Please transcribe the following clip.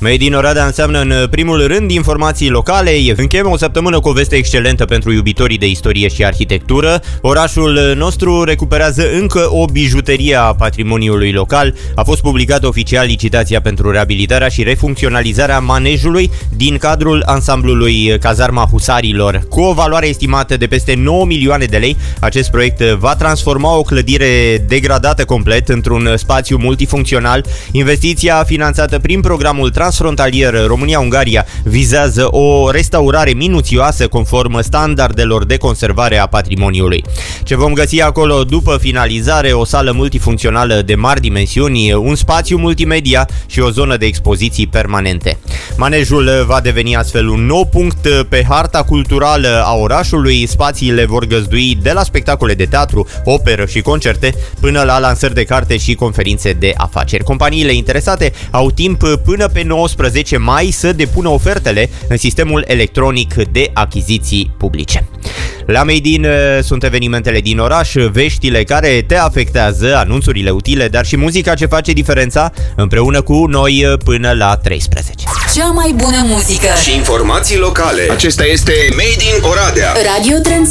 Made in Oradea înseamnă în primul rând informații locale. Încheiem o săptămână cu o veste excelentă pentru iubitorii de istorie și arhitectură. Orașul nostru recuperează încă o bijuterie a patrimoniului local. A fost publicată oficial licitația pentru reabilitarea și refuncționalizarea manejului din cadrul ansamblului Cazarma Husarilor. Cu o valoare estimată de peste 9 milioane de lei, acest proiect va transforma o clădire degradată complet într-un spațiu multifuncțional. Investiția, finanțată prin programul transfrontalier România-Ungaria, vizează o restaurare minuțioasă conform standardelor de conservare a patrimoniului. Ce vom găsi acolo după finalizare? O sală multifuncțională de mari dimensiuni, un spațiu multimedia și o zonă de expoziții permanente. Manejul va deveni astfel un nou punct pe harta culturală a orașului. Spațiile vor găzdui de la spectacole de teatru, operă și concerte până la lansări de carte și conferințe de afaceri. Companiile interesate au timp până pe 19 mai să depună ofertele în sistemul electronic de achiziții publice. La Made in sunt evenimentele din oraș, veștile care te afectează, anunțurile utile, dar și muzica ce face diferența, împreună cu noi până la 13. Cea mai bună muzică și informații locale. Acesta este Made in Oradea. Radio Trans